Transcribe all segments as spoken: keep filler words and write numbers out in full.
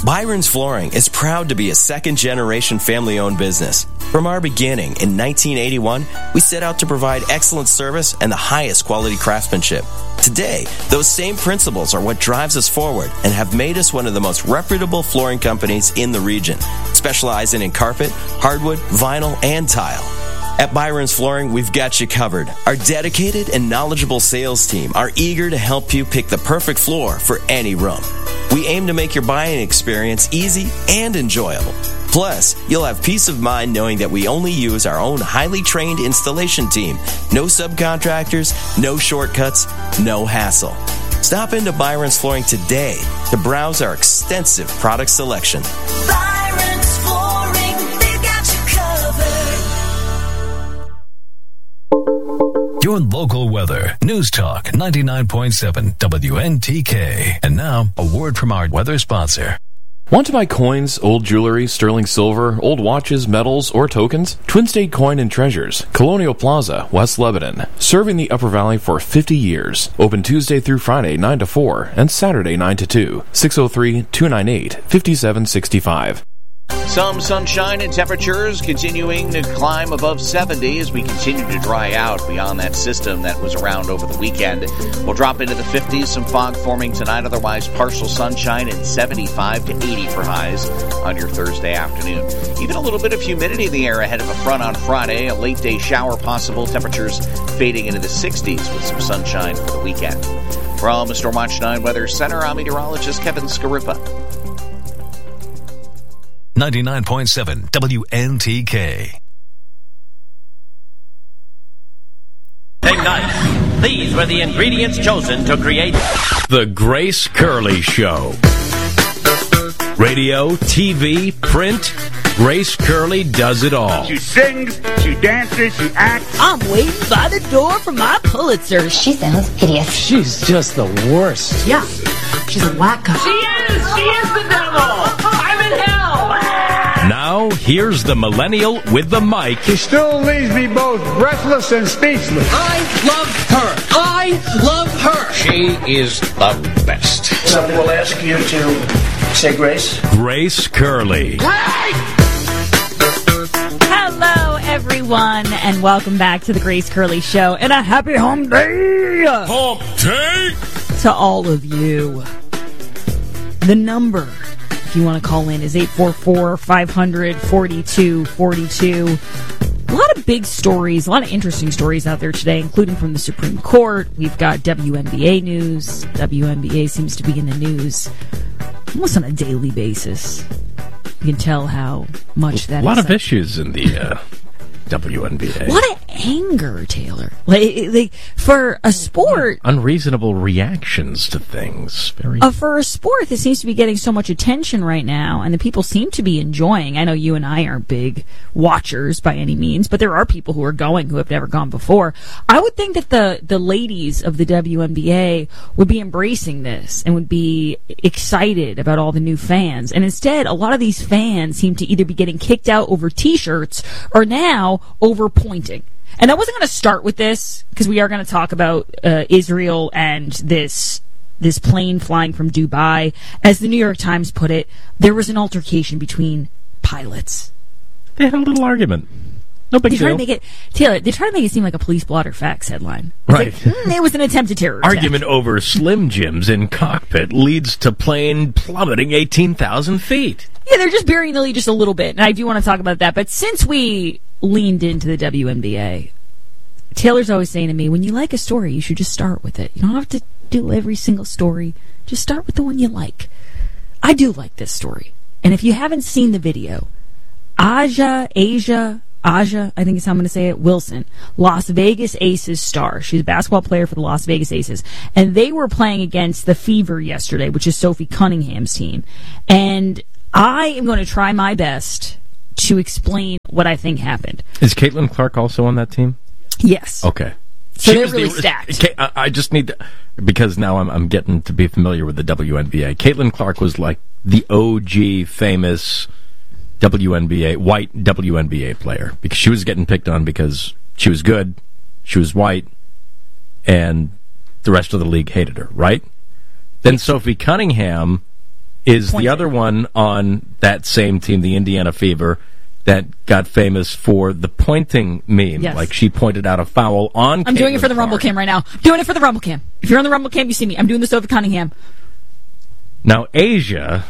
Byron's Flooring is proud to be a second-generation family-owned business. From our beginning in nineteen eighty-one, we set out to provide excellent service and the highest quality craftsmanship. Today, those same principles are what drives us forward and have made us one of the most reputable flooring companies in the region, specializing in carpet, hardwood, vinyl, and tile. At Byron's Flooring, we've got you covered. Our dedicated and knowledgeable sales team are eager to help you pick the perfect floor for any room. We aim to make your buying experience easy and enjoyable. Plus, you'll have peace of mind knowing that we only use our own highly trained installation team. No subcontractors, no shortcuts, no hassle. Stop into Byron's Flooring today to browse our extensive product selection. Byron's Flooring, they've got you covered. Your local weather. News Talk ninety-nine point seven W N T K. And now, a word from our weather sponsor. Want to buy coins, old jewelry, sterling silver, old watches, medals, or tokens? Twin State Coin and Treasures, Colonial Plaza, West Lebanon. Serving the Upper Valley for fifty years. Open Tuesday through Friday, nine to four, and Saturday, nine to two. six oh three, two nine eight, five seven six five. Some sunshine and temperatures continuing to climb above seventy as we continue to dry out beyond that system that was around over the weekend. We'll drop into the fifties, some fog forming tonight, otherwise partial sunshine and seventy-five to eighty for highs on your Thursday afternoon. Even a little bit of humidity in the air ahead of a front on Friday, a late day shower possible, temperatures fading into the sixties with some sunshine for the weekend. From the Stormwatch nine Weather Center, I'm meteorologist Kevin Scarippa. ninety-nine point seven W N T K. Ignite. These were the ingredients chosen to create The Grace Curley Show. Radio, T V, print, Grace Curley does it all. She sings, she dances, she acts. I'm waiting by the door for my Pulitzer. She sounds hideous. She's just the worst. Yeah, she's a whack guy. She is! She is the devil! I'm in hell! Now, here's the millennial with the mic. She still leaves me both breathless and speechless. I love her. I love her. She is the best. Somebody will ask you to say grace. Grace Curley. Hello, everyone, and welcome back to the Grace Curley Show, and a happy home day! Hump day! To all of you. The number, if you want to call in, is eight four four, five hundred, forty-two forty-two. A lot of big stories, a lot of interesting stories out there today, including from the Supreme Court. We've got W N B A news. W N B A seems to be in the news almost on a daily basis. You can tell how much that is. A lot of issues in the uh, W N B A. A lot of anger, Taylor. Like, like for a sport, unreasonable reactions to things. Very. Uh, for a sport that seems to be getting so much attention right now, and the people seem to be enjoying. I know you and I aren't big watchers by any means, but there are people who are going who have never gone before. I would think that the the ladies of the W N B A would be embracing this and would be excited about all the new fans. And instead, a lot of these fans seem to either be getting kicked out over T-shirts or now over pointing. And I wasn't going to start with this because we are going to talk about uh, Israel and this this plane flying from Dubai. As the New York Times put it, there was an altercation between pilots. They had a little argument. No big they try deal. To make it, Taylor, they try to make it seem like a police blotter facts headline. It's right. Like, mm, it was an attempted terror attack. Argument over Slim Jims in cockpit leads to plane plummeting eighteen thousand feet. Yeah, they're just burying the lead just a little bit, and I do want to talk about that. But since we leaned into the W N B A, Taylor's always saying to me, when you like a story, you should just start with it. You don't have to do every single story. Just start with the one you like. I do like this story. And if you haven't seen the video, Aja, Asia, Aja, I think is how I'm going to say it, Wilson, Las Vegas Aces star. She's a basketball player for the Las Vegas Aces. And they were playing against the Fever yesterday, which is Sophie Cunningham's team. And I am going to try my best to explain what I think happened. Is Caitlin Clark also on that team? Yes. Okay. So she they're was really the, stacked. I, I just need to, because now I'm, I'm getting to be familiar with the W N B A. Caitlin Clark was like the O G famous W N B A, white W N B A player, because she was getting picked on because she was good, she was white, and the rest of the league hated her, right? Then Sophie Cunningham is pointing. the other one on that same team, the Indiana Fever, that got famous for the pointing meme. Yes. Like she pointed out a foul on I'm doing it Caitlin for the Clark. Rumble Cam right now. Doing it for the Rumble Cam. If you're on the Rumble Cam, you see me. I'm doing the Sophie Cunningham. Now, Asia,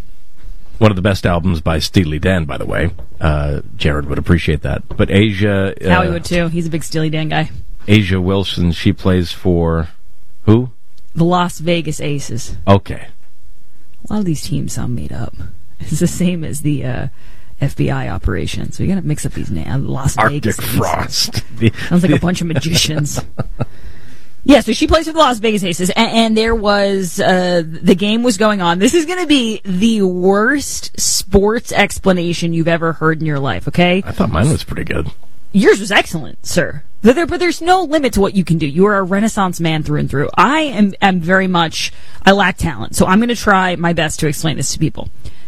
one of the best albums by Steely Dan, by the way. Uh, Jared would appreciate that. But Asia... Uh, Howie would too. He's a big Steely Dan guy. Asia Wilson, she plays for who? The Las Vegas Aces. Okay. A lot of these teams sound made up. It's the same as the uh, F B I operation. So you got to mix up these names. Las Arctic Vegas Aces. Frost. Sounds like a bunch of magicians. Yeah, so she plays for the Las Vegas Aces, and, and there was, uh, the game was going on. This is going to be the worst sports explanation you've ever heard in your life, okay? I thought mine was pretty good. Yours was excellent, sir. But, there, but there's no limit to what you can do. You are a Renaissance man through and through. I am, am very much, I lack talent, so I'm going to try my best to explain this to people.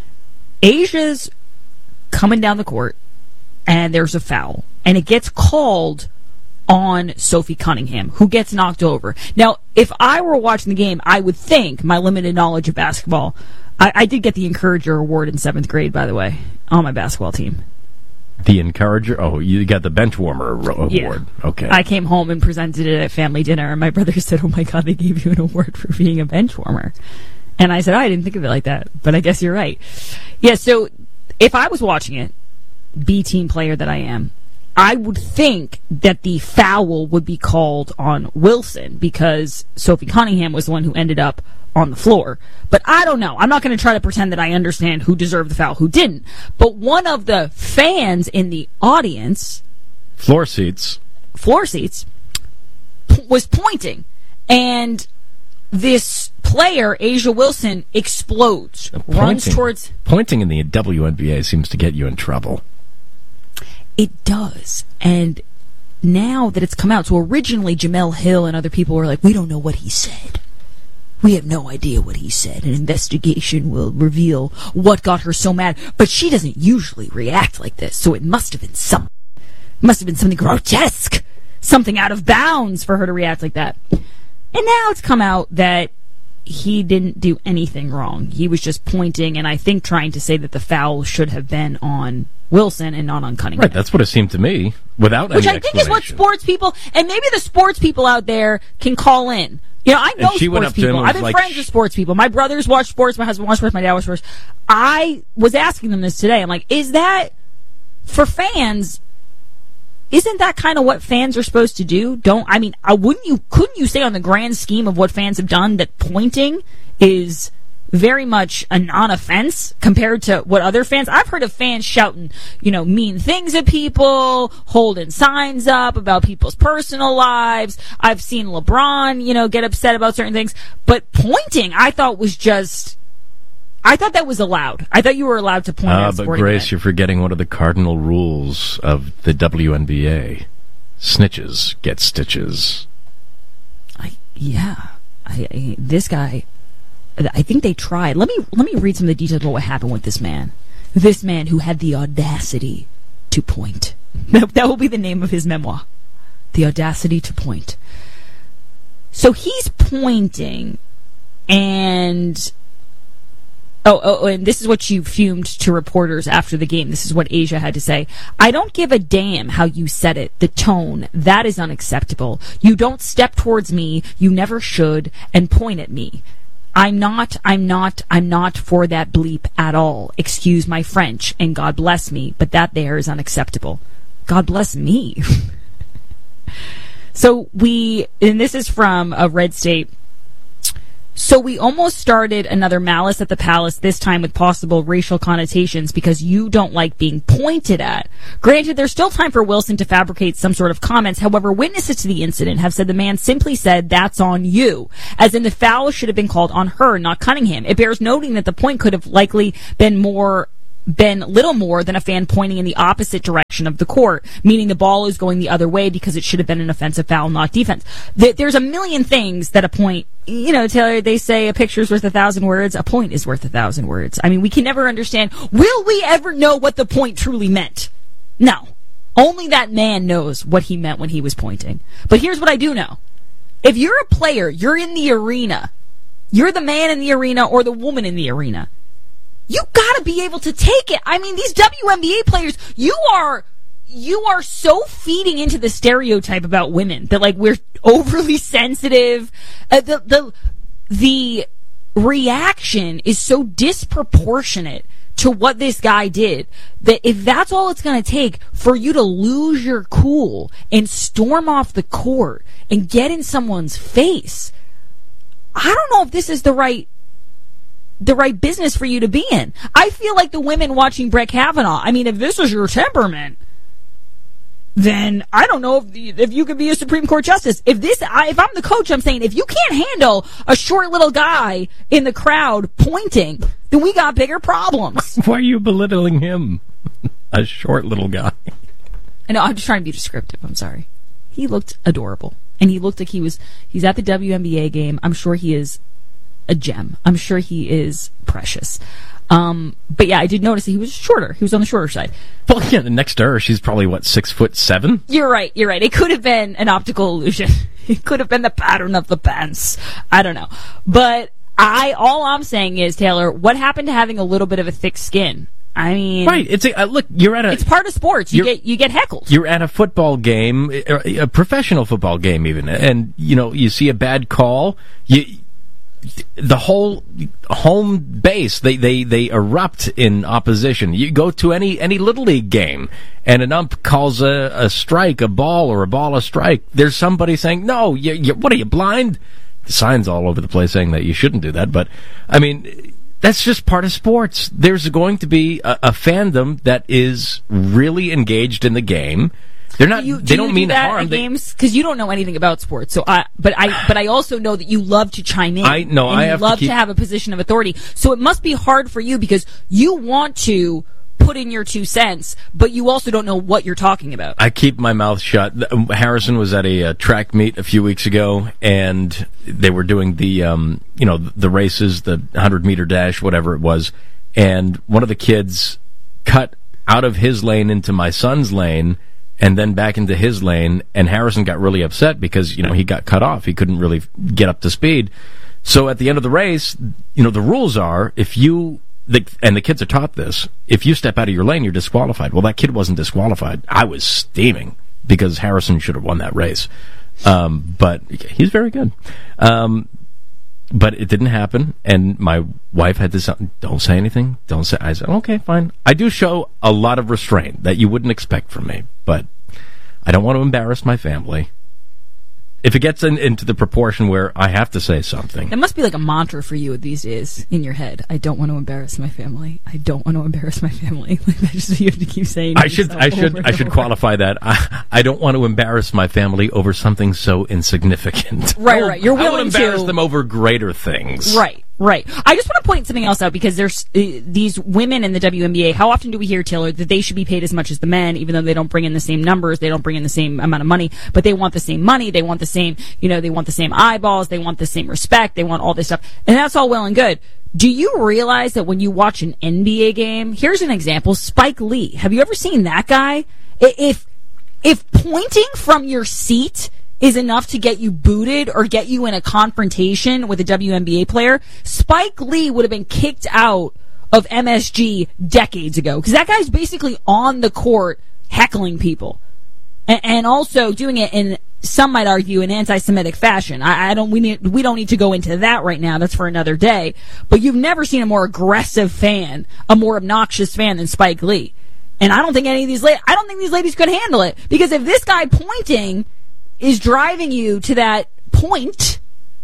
Asia's coming down the court, and there's a foul, and it gets called on Sophie Cunningham, who gets knocked over. Now, if I were watching the game, I would think, my limited knowledge of basketball, I, I did get the Encourager Award in seventh grade, by the way, on my basketball team. The Encourager? Oh, you got the Bench Warmer Award. Yeah. Okay. I came home and presented it at family dinner, and my brother said, oh my God, they gave you an award for being a bench warmer. And I said, oh, I didn't think of it like that, but I guess you're right. Yeah, so if I was watching it, B-team player that I am, I would think that the foul would be called on Wilson because Sophie Cunningham was the one who ended up on the floor. But I don't know. I'm not going to try to pretend that I understand who deserved the foul, who didn't. But one of the fans in the audience, Floor seats. floor seats, p- was pointing. And this player, Asia Wilson, explodes, Pointing, runs towards... Pointing in the W N B A seems to get you in trouble. It does. And now that it's come out, so originally Jamel Hill and other people were like, we don't know what he said. We have no idea what he said. An investigation will reveal what got her so mad. But she doesn't usually react like this, so it must have been something. It must have been something grotesque. Something out of bounds for her to react like that. And now it's come out that he didn't do anything wrong. He was just pointing and I think trying to say that the foul should have been on Wilson and not on Cunningham. Right, that's what it seemed to me, without Which any I think is what explanation. sports people, and maybe the sports people out there can call in. You know, I know And she went sports up to him people. and I've was been like, friends sh- with sports people. My brothers watch sports. My husband watched sports. My dad watched sports. I was asking them this today. I'm like, is that, for fans, isn't that kind of what fans are supposed to do? Don't, I mean, I wouldn't you, couldn't you say on the grand scheme of what fans have done that pointing is very much a non-offense compared to what other fans... I've heard of fans shouting, you know, mean things at people, holding signs up about people's personal lives. I've seen LeBron, you know, get upset about certain things. But pointing, I thought was just... I thought that was allowed. I thought you were allowed to point Ah, at a but sporting Grace, event. you're forgetting one of the cardinal rules of the W N B A. Snitches get stitches. I, yeah. I, I, this guy... I think they tried. Let me let me read some of the details about what happened with this man. This man who had the audacity to point. That, that will be the name of his memoir. The audacity to point. So he's pointing, and oh, oh, and this is what you fumed to reporters after the game. This is what Asia had to say. I don't give a damn how you said it. The tone, that is unacceptable. You don't step towards me, you never should, and point at me. I'm not, I'm not, I'm not for that bleep at all. Excuse my French, and God bless me, but that there is unacceptable. God bless me. So we, and this is from a Red State. So we almost started another Malice at the Palace, this time with possible racial connotations because you don't like being pointed at. Granted, there's still time for Wilson to fabricate some sort of comments. However, witnesses to the incident have said the man simply said, that's on you. As in the foul should have been called on her, not Cunningham. It bears noting that the point could have likely been more been little more than a fan pointing in the opposite direction of the court, meaning the ball is going the other way because it should have been an offensive foul, not defense. There's a million things that a point, you know, Taylor, they say a picture's worth a thousand words, a point is worth a thousand words. I mean, we can never understand, will we ever know what the point truly meant? No. Only that man knows what he meant when he was pointing. But here's what I do know. If you're a player, you're in the arena, you're the man in the arena or the woman in the arena. You gotta be able to take it. I mean, these W N B A players, you are, you are so feeding into the stereotype about women that, like, we're overly sensitive. Uh, the, the, the reaction is so disproportionate to what this guy did that if that's all it's gonna take for you to lose your cool and storm off the court and get in someone's face, I don't know if this is the right the right business for you to be in. I feel like the women watching Brett Kavanaugh, I mean, if this is your temperament, then I don't know if if you could be a Supreme Court justice. If this, I, if I'm the coach, I'm saying if you can't handle a short little guy in the crowd pointing, then we got bigger problems. Why are you belittling him? A short little guy. I know, I'm just trying to be descriptive. I'm sorry. He looked adorable. And he looked like he was, he's at the W N B A game. I'm sure he is a gem. I'm sure he is precious. Um, but yeah, I did notice that he was shorter. He was on the shorter side. Well, yeah, next to her, she's probably, what, six foot seven? You're right, you're right. It could have been an optical illusion. It could have been the pattern of the pants. I don't know. But I, all I'm saying is, Taylor, what happened to having a little bit of a thick skin? I mean, right. It's a uh, look. You're at a. It's part of sports. You get you get heckled. You're at a football game, a professional football game, even, and you know you see a bad call. You, the whole home base, they they they erupt in opposition. You go to any any little league game, and an ump calls a, a strike, a ball, or a ball a strike. There's somebody saying, "No, you, you, what are you blind?" The signs all over the place saying that you shouldn't do that. But I mean. That's just part of sports. There's going to be a, a fandom that is really engaged in the game. They're not. You, do they don't you mean do that harm. At They, games because you don't know anything about sports. So I, but I, but I also know that you love to chime in. I know. And I you have love to, keep, to have a position of authority. So it must be hard for you because you want to put in your two cents, but you also don't know what you're talking about. I keep my mouth shut. Harrison was at a, a track meet a few weeks ago, and they were doing the, um, you know, the races, the hundred meter dash, whatever it was, and one of the kids cut out of his lane into my son's lane, and then back into his lane, and Harrison got really upset because, you know, he got cut off. He couldn't really get up to speed. So at the end of the race, you know, the rules are if you The, and the kids are taught this. If you step out of your lane, you're disqualified. Well, that kid wasn't disqualified. I was steaming because Harrison should have won that race. Um, but he's very good. Um, but it didn't happen, and my wife had to say, don't say anything. Don't say. I said, okay, fine. I do show a lot of restraint that you wouldn't expect from me, but I don't want to embarrass my family. If it gets in, into the proportion where I have to say something. It must be like a mantra for you these days in your head. I don't want to embarrass my family. I don't want to embarrass my family. Like that just you have to keep saying. I should I should I should qualify that. I, I don't want to embarrass my family over something so insignificant. Right, right. You're willing I would embarrass to them over greater things. Right. Right. I just want to point something else out because there's uh, these women in the W N B A. How often do we hear, Taylor, that they should be paid as much as the men, even though they don't bring in the same numbers, they don't bring in the same amount of money, but they want the same money, they want the same, you know, they want the same eyeballs, they want the same respect, they want all this stuff. And that's all well and good. Do you realize that when you watch an N B A game, here's an example, Spike Lee. Have you ever seen that guy? If, if pointing from your seat is enough to get you booted or get you in a confrontation with a W N B A player, Spike Lee would have been kicked out of M S G decades ago. Because that guy's basically on the court heckling people. And, and also doing it in, some might argue, an anti-Semitic fashion. I, I don't, we need, we don't need to go into that right now. That's for another day. But you've never seen a more aggressive fan, a more obnoxious fan than Spike Lee. And I don't think any of these, la- I don't think these ladies could handle it. Because if this guy pointing is driving you to that point,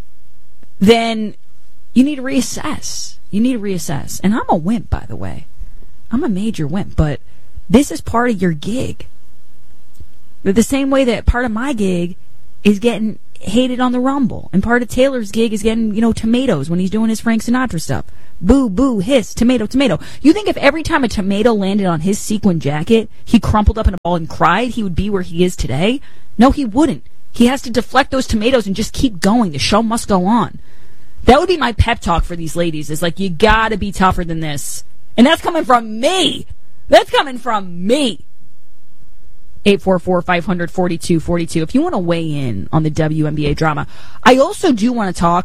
then you need to reassess. You need to reassess. And I'm a wimp, by the way. I'm a major wimp, but this is part of your gig. But the same way that part of my gig is getting hated on the Rumble, and part of Taylor's gig is getting, you know, tomatoes when he's doing his Frank Sinatra stuff. Boo, boo, hiss, tomato, tomato. You think if every time a tomato landed on his sequin jacket, he crumpled up in a ball and cried, he would be where he is today? No, he wouldn't. He has to deflect those tomatoes and just keep going. The show must go on. That would be my pep talk for these ladies. Is like, you gotta be tougher than this. And that's coming from me. That's coming from me. eight four four, five hundred, forty-two forty-two. If you want to weigh in on the W N B A drama. I also do want to talk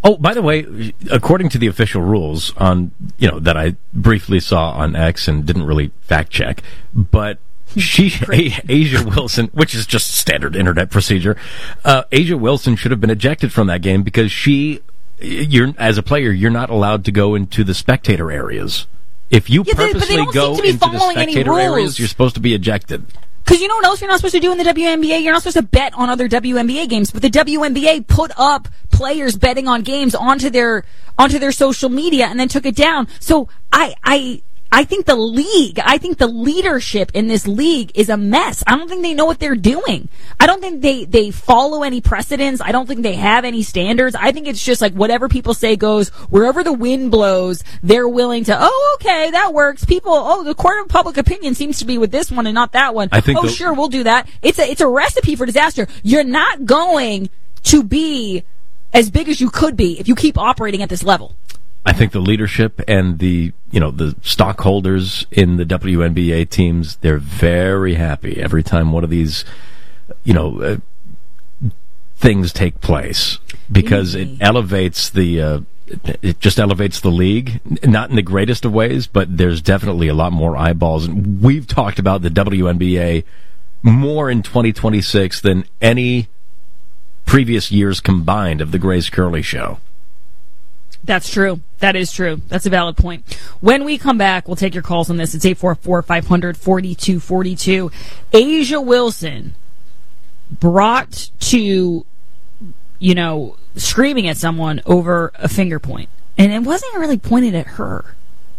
Oh, by the way, according to the official rules on, you know, that I briefly saw on X and didn't really fact check, but she, A- Asia Wilson, which is just standard internet procedure, uh, Asia Wilson should have been ejected from that game because she, you're, as a player, you're not allowed to go into the spectator areas. If you Yeah, they- but they purposely don't go seem to be into the following any spectator areas, rules. you're supposed to be ejected. Because you know what else you're not supposed to do in the W N B A? You're not supposed to bet on other W N B A games. But the W N B A put up players betting on games onto their onto their social media and then took it down. So I I I think the league, I think the leadership in this league is a mess. I don't think they know what they're doing. I don't think they, they follow any precedents. I don't think they have any standards. I think it's just like whatever people say goes. Wherever the wind blows, they're willing to, oh, okay, that works. People, oh, the court of public opinion seems to be with this one and not that one. I think oh, the- sure, we'll do that. It's a, it's a recipe for disaster. You're not going to be as big as you could be if you keep operating at this level. I think the leadership and the, you know, the stockholders in the W N B A teams, they're very happy every time one of these, you know, uh, things take place because it elevates the, uh, it just elevates the league, not in the greatest of ways, but there's definitely a lot more eyeballs. And we've talked about the W N B A more in twenty twenty-six than any previous years combined of the Grace Curley Show. That's true. That is true. That's a valid point. When we come back, we'll take your calls on this. It's eight four four, five hundred, forty-two forty-two. Asia Wilson brought to, you know, screaming at someone over a finger point. And it wasn't really pointed at her.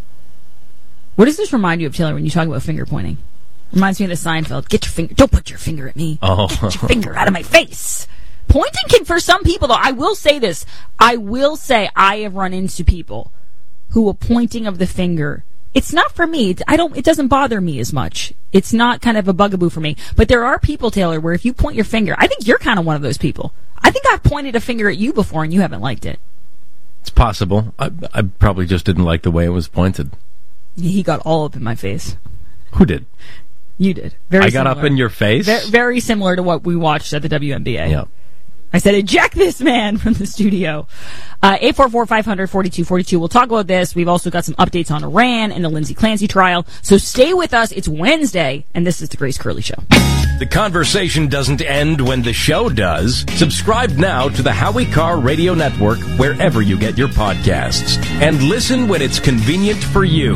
What does this remind you of, Taylor, when you talk about finger pointing? Reminds me of the Seinfeld. Get your finger, don't put your finger at me. Oh. Get your finger out of my face. Pointing can, for some people, though, I will say this. I will say I have run into people who are pointing of the finger. It's not for me. It's, I don't. It doesn't bother me as much. It's not kind of a bugaboo for me. But there are people, Taylor, where if you point your finger, I think you're kind of one of those people. I think I've pointed a finger at you before and you haven't liked it. It's possible. I, I probably just didn't like the way it was pointed. He got all up in my face. Who did? You did. Very I got similar. up in your face? Ve- very similar to what we watched at the W N B A. Yeah. I said, eject this man from the studio. Uh, eight four four, five hundred, forty-two forty-two. We'll talk about this. We've also got some updates on Iran and the Lindsey Clancy trial. So stay with us. It's Wednesday, and this is the Grace Curley Show. The conversation doesn't end when the show does. Subscribe now to the Howie Carr Radio Network wherever you get your podcasts. And listen when it's convenient for you.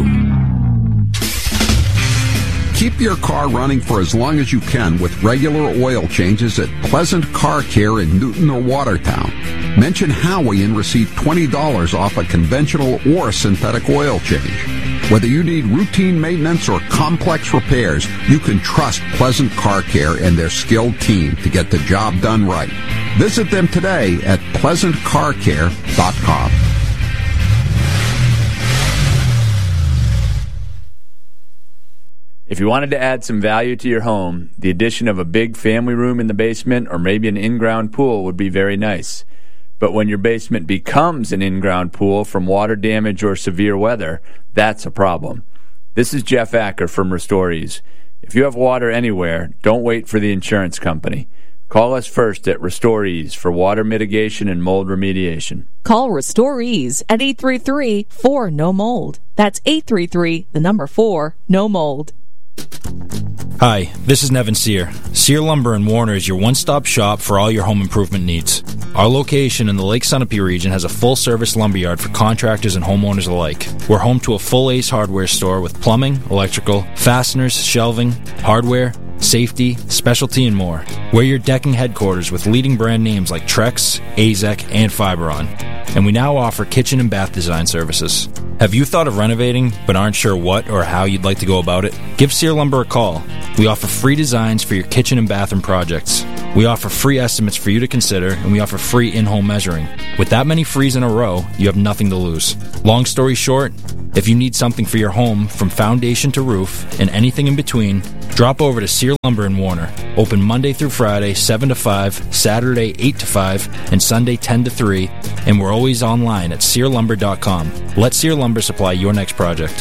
Keep your car running for as long as you can with regular oil changes at Pleasant Car Care in Newton or Watertown. Mention Howie and receive twenty dollars off a conventional or synthetic oil change. Whether you need routine maintenance or complex repairs, you can trust Pleasant Car Care and their skilled team to get the job done right. Visit them today at pleasant car care dot com. If you wanted to add some value to your home, the addition of a big family room in the basement or maybe an in-ground pool would be very nice. But when your basement becomes an in-ground pool from water damage or severe weather, that's a problem. This is Jeff Acker from Restorees. If you have water anywhere, don't wait for the insurance company. Call us first at Restorees for water mitigation and mold remediation. Call Restorees at eight three three, four, no mold. That's eight three three, the number four, no mold. Hi, this is Nevin Sear. Sear Lumber in Warner is your one-stop shop for all your home improvement needs. Our location in the Lake Sunapee region has a full-service lumberyard for contractors and homeowners alike. We're home to a full Ace Hardware store with plumbing, electrical, fasteners, shelving, hardware, safety, specialty, and more. We're your decking headquarters with leading brand names like Trex, A Z E C, and Fiberon. And we now offer kitchen and bath design services. Have you thought of renovating but aren't sure what or how you'd like to go about it? Give Sear Lumber a call. We offer free designs for your kitchen and bathroom projects. We offer free estimates for you to consider, and we offer free in-home measuring. With that many frees in a row, you have nothing to lose. Long story short, if you need something for your home from foundation to roof and anything in between, drop over to Sear Lumber in Warner. Open Monday through Friday, seven to five, Saturday, eight to five, and Sunday, ten to three, and we're always online at sear lumber dot com. Let Sear Lumber supply your next project.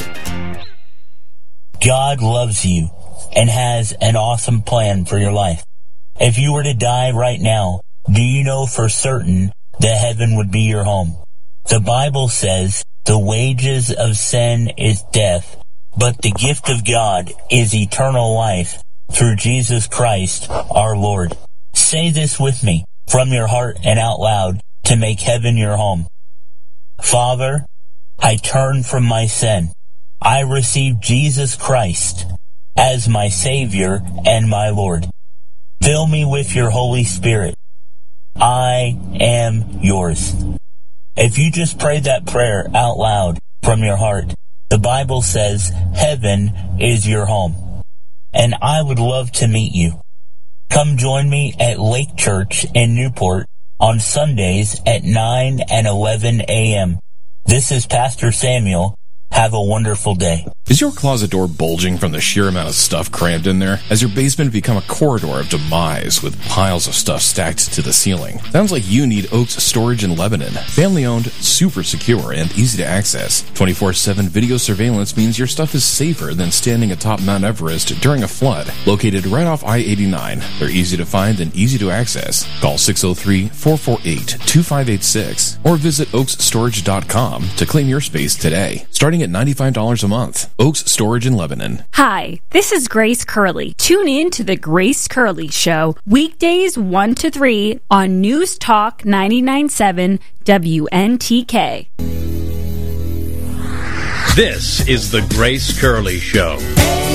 God loves you and has an awesome plan for your life. If you were to die right now, do you know for certain that heaven would be your home. The Bible says the wages of sin is death, but the gift of God is eternal life through Jesus Christ our Lord. Say this with me from your heart and out loud to make heaven your home. Father, I turn from my sin. I receive Jesus Christ as my Savior and my Lord. Fill me with your Holy Spirit. I am yours. If you just prayed that prayer out loud from your heart, the Bible says heaven is your home. And I would love to meet you. Come join me at Lake Church in Newport on Sundays at nine and eleven a.m. This is Pastor Samuel. Have a wonderful day. Is your closet door bulging from the sheer amount of stuff crammed in there? Has your basement become a corridor of demise with piles of stuff stacked to the ceiling? Sounds like you need Oaks Storage in Lebanon. Family owned, super secure, and easy to access. twenty-four seven video surveillance means your stuff is safer than standing atop Mount Everest during a flood. Located right off I eighty-nine, they're easy to find and easy to access. Call six oh three, four four eight, two five eight six or visit oaks storage dot com to claim your space today. Starting at ninety-five dollars a month. Oaks Storage in Lebanon. Hi, this is Grace Curley. Tune in to the Grace Curley Show, weekdays one to three on News Talk ninety-nine point seven W N T K. This is the Grace Curley Show.